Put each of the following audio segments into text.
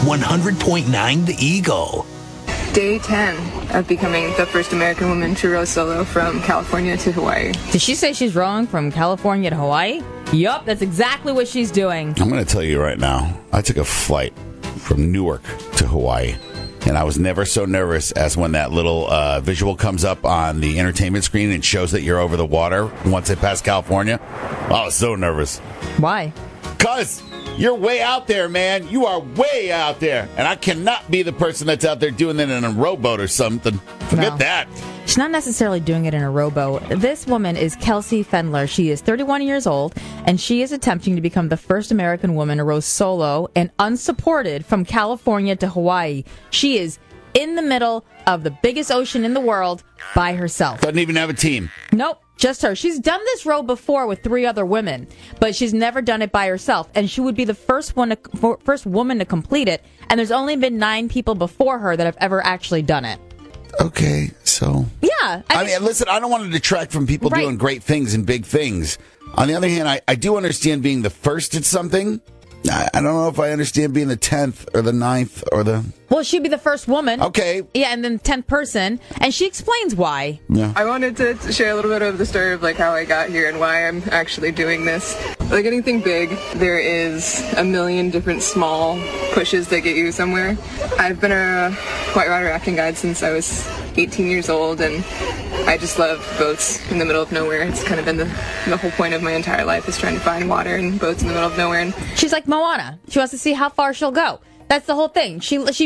100.9 The Eagle. Day 10 of becoming the first American woman to row solo from California to Hawaii. Did she say she's rowing from California to Hawaii? Yup, that's exactly what she's doing. I'm going to tell you right now, I took a flight from Newark to Hawaii, and I was never so nervous as when that little visual comes up on the entertainment screen and shows that you're over the water once it passed California. I was so nervous. Why? Because you're way out there, man. You are way out there. And I cannot be the person that's out there doing it in a rowboat or something. Forget that. She's not necessarily doing it in a rowboat. This woman is Kelsey Fendler. She is 31 years old, and she is attempting to become the first American woman to row solo and unsupported from California to Hawaii. She is in the middle of the biggest ocean in the world by herself. Doesn't even have a team. Nope. Just her. She's done this row before with 3 other women, but she's never done it by herself. And she would be the first woman to complete it. And there's only been 9 people before her that have ever actually done it. Okay, so... Yeah. I mean, listen, I don't want to detract from people doing great things and big things. On the other hand, I do understand being the first at something. I don't know if I understand being the 10th or the 9th or the... Well, she'd be the first woman. Okay. Yeah, and then 10th person. And she explains why. Yeah. I wanted to share a little bit of the story of how I got here and why I'm actually doing this. Like anything big, there is a million different small pushes that get you somewhere. I've been a whitewater rafting guide since I was 18 years old, and I just love boats in the middle of nowhere. It's kind of been the whole point of my entire life is trying to find water and boats in the middle of nowhere. And she's like Moana. She wants to see how far she'll go. That's the whole thing.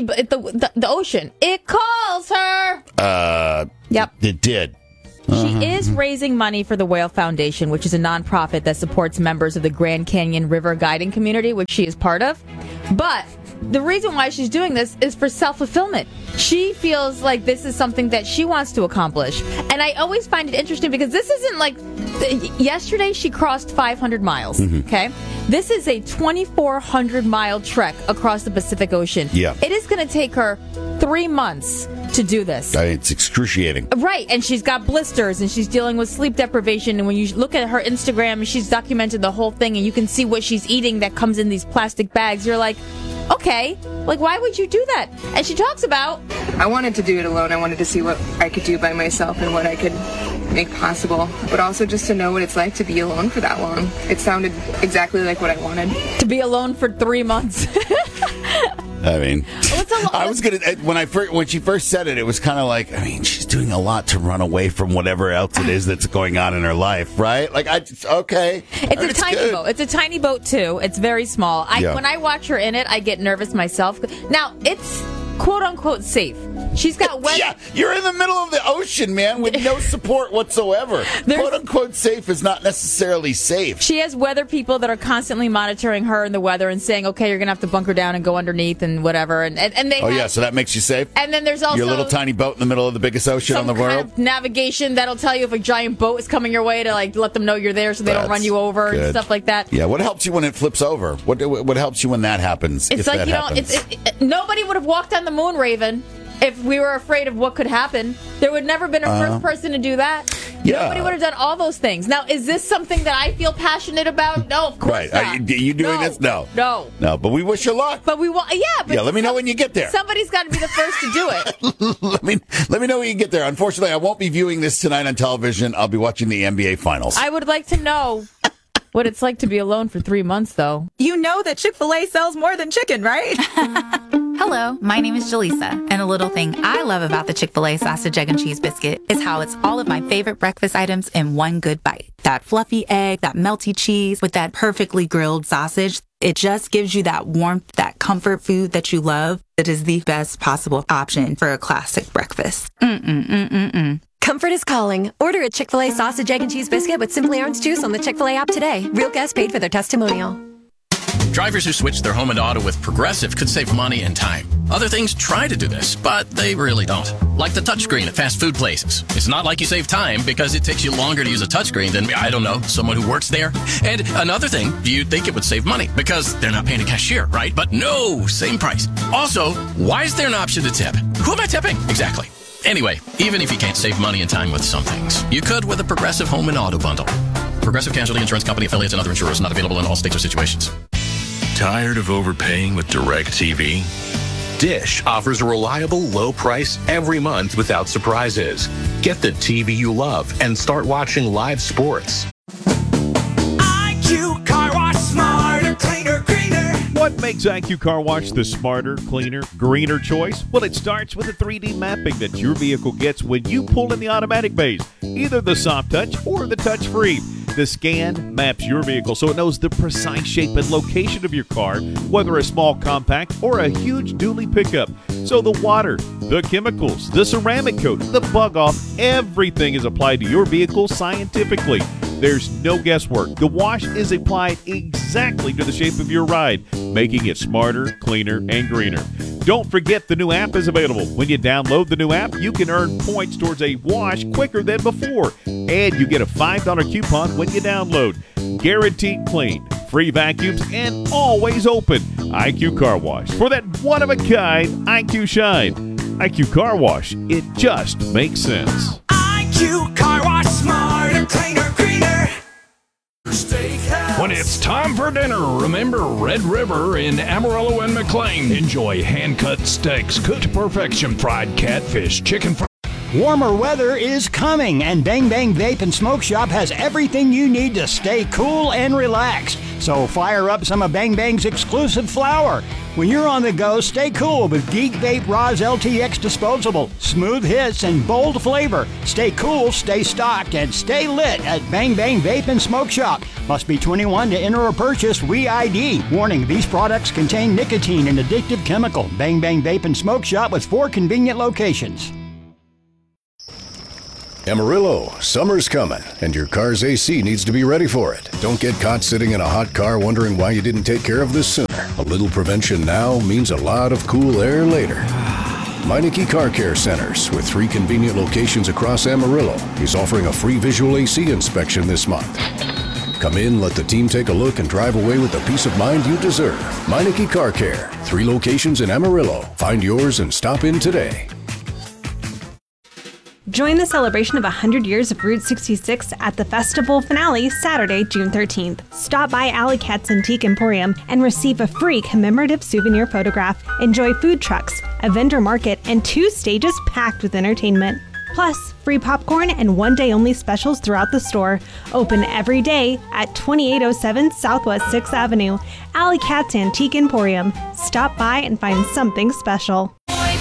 The ocean, it calls her. Yep. It did. She is raising money for the Whale Foundation, which is a nonprofit that supports members of the Grand Canyon River guiding community, which she is part of. But the reason why she's doing this is for self-fulfillment. She feels like this is something that she wants to accomplish. And I always find it interesting because this isn't like... Yesterday, she crossed 500 miles, okay? This is a 2,400-mile trek across the Pacific Ocean. Yeah. It is going to take her 3 months to do this. It's excruciating. Right, and she's got blisters, and she's dealing with sleep deprivation, and when you look at her Instagram, she's documented the whole thing, and you can see what she's eating that comes in these plastic bags. You're like, okay, why would you do that? And she talks about... I wanted to do it alone. I wanted to see what I could do by myself and what I could make possible, but also just to know what it's like to be alone for that long. It sounded exactly like what I wanted. To be alone for 3 months. I mean, I was gonna when she first said it, it was kind of like, I mean, she's doing a lot to run away from whatever else it is that's going on in her life, right? Okay. It's a tiny boat. It's a tiny boat too. It's very small. Yeah. When I watch her in it, I get nervous myself. Now it's quote unquote safe. She's got weather. Yeah, you're in the middle of the ocean, man, with no support whatsoever. Quote unquote safe is not necessarily safe. She has weather people that are constantly monitoring her and the weather and saying, okay, you're going to have to bunker down and go underneath and whatever. And they so that makes you safe? And then there's also your little tiny boat in the middle of the biggest ocean on the world? Kind of navigation that'll tell you if a giant boat is coming your way to let them know you're there so they don't run you over and stuff like that. Yeah, what helps you when it flips over? What helps you when that happens? It's like, nobody would have walked on the moon, Raven. If we were afraid of what could happen, there would never been a first person to do that. Yeah. Nobody would have done all those things. Now, is this something that I feel passionate about? No, of course not. Are you doing this? No. No, but we wish you luck. But we want, But let me know when you get there. Somebody's got to be the first to do it. let me know when you get there. Unfortunately, I won't be viewing this tonight on television. I'll be watching the NBA Finals. I would like to know what it's like to be alone for 3 months, though. You know that Chick-fil-A sells more than chicken, right? Hello, my name is Jaleesa, and a little thing I love about the Chick-fil-A sausage, egg, and cheese biscuit is how it's all of my favorite breakfast items in one good bite. That fluffy egg, that melty cheese with that perfectly grilled sausage. It just gives you that warmth, that comfort food that you love. It is the best possible option for a classic breakfast. Comfort is calling. Order a Chick-fil-A sausage, egg, and cheese biscuit with Simply Orange Juice on the Chick-fil-A app today. Real guests paid for their testimonial. Drivers who switch their home and auto with Progressive could save money and time. Other things try to do this, but they really don't. Like the touchscreen at fast food places. It's not like you save time because it takes you longer to use a touchscreen than, I don't know, someone who works there. And another thing, you'd think it would save money because they're not paying a cashier, right? But no, same price. Also, why is there an option to tip? Who am I tipping? Exactly. Anyway, even if you can't save money and time with some things, you could with a Progressive home and auto bundle. Progressive Casualty Insurance Company affiliates and other insurers not available in all states or situations. Tired of overpaying with DirecTV? Dish offers a reliable, low price every month without surprises. Get the TV you love and start watching live sports. IQ Car Wash, smarter, cleaner, greener. What makes IQ Car Wash the smarter, cleaner, greener choice? Well, it starts with the 3D mapping that your vehicle gets when you pull in the automatic bays, either the soft touch or the touch-free. The scan maps your vehicle so it knows the precise shape and location of your car, whether a small compact or a huge dually pickup. So the water, the chemicals, the ceramic coat, the bug off, everything is applied to your vehicle scientifically. There's no guesswork. The wash is applied exactly to the shape of your ride, making it smarter, cleaner, and greener. Don't forget the new app is available. When you download the new app, you can earn points towards a wash quicker than before. And you get a $5 coupon when you download. Guaranteed clean, free vacuums, and always open. IQ Car Wash. For that one-of-a-kind IQ shine. IQ Car Wash. It just makes sense. IQ Car Wash, smarter, cleaner, greener. When it's time for dinner, remember Red River in Amarillo and McLean. Enjoy hand-cut steaks, cooked to perfection, fried catfish, chicken fries. Warmer weather is coming, and Bang Bang Vape and Smoke Shop has everything you need to stay cool and relaxed. So fire up some of Bang Bang's exclusive flower. When you're on the go, stay cool with Geek Vape Roz LTX Disposable. Smooth hits and bold flavor. Stay cool, stay stocked, and stay lit at Bang Bang Vape and Smoke Shop. Must be 21 to enter or purchase WeID. Warning, these products contain nicotine and addictive chemical. Bang Bang Vape and Smoke Shop with 4 convenient locations. Amarillo, summer's coming, and your car's AC needs to be ready for it. Don't get caught sitting in a hot car wondering why you didn't take care of this sooner. A little prevention now means a lot of cool air later. Meineke Car Care Centers, with 3 convenient locations across Amarillo, is offering a free visual AC inspection this month. Come in, let the team take a look, and drive away with the peace of mind you deserve. Meineke Car Care, 3 locations in Amarillo. Find yours and stop in today. Join the celebration of 100 years of Route 66 at the festival finale Saturday, June 13th. Stop by Alley Cat's Antique Emporium and receive a free commemorative souvenir photograph. Enjoy food trucks, a vendor market, and 2 stages packed with entertainment. Plus, free popcorn and one-day-only specials throughout the store. Open every day at 2807 Southwest 6th Avenue. Alley Cat's Antique Emporium. Stop by and find something special.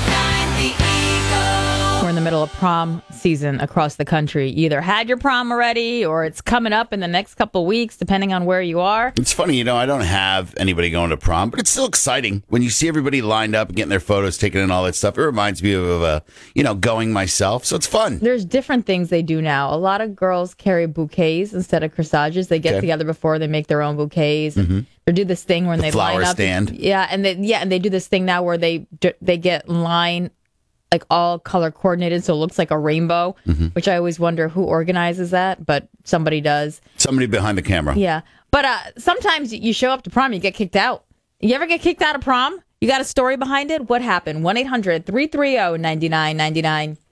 We're in the middle of prom season across the country. You either had your prom already or it's coming up in the next couple weeks, depending on where you are. It's funny, I don't have anybody going to prom, but it's still exciting when you see everybody lined up and getting their photos taken and all that stuff. It reminds me of going myself, so it's fun. There's different things they do now. A lot of girls carry bouquets instead of corsages. They get together before they make their own bouquets. Mm-hmm. They do this thing when they flower line up. Stand. And they do this thing now where they get line like all color coordinated, so it looks like a rainbow, which I always wonder who organizes that, but somebody does. Somebody behind the camera. Yeah. But sometimes you show up to prom, you get kicked out. You ever get kicked out of prom? You got a story behind it? What happened? 1-800-330-9999.